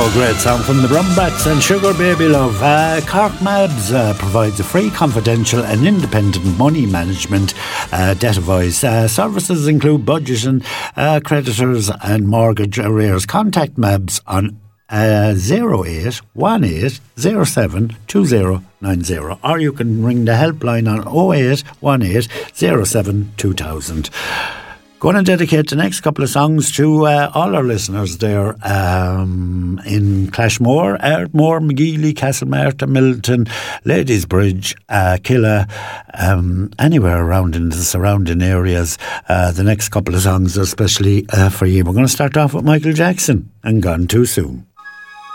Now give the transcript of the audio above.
Great song from the Brumbrats and Sugar Baby Love. Cork Mabs provides a free, confidential and independent money management debt advice. Services include budgeting, creditors and mortgage arrears. Contact Mabs on 0818072090, or you can ring the helpline on 0818072000. Going to dedicate the next couple of songs to all our listeners there in Clashmore, Ardmore, McGeely, Castlemartin, Milton, Ladies Bridge, Killa, anywhere around in the surrounding areas. The next couple of songs are especially for you. We're going to start off with Michael Jackson and Gone Too Soon.